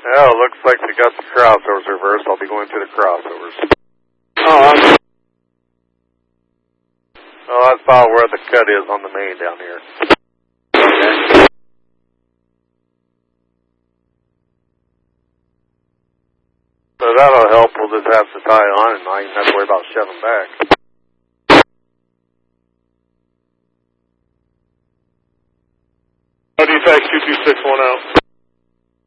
Yeah, it looks like they got the crossovers reversed. I'll be going through the crossovers. Oh, Oh, that's about where the cut is on the main down here. okay. So that'll help. We'll just have to tie on and I don't have to worry about shoving back. Defect 2261 out.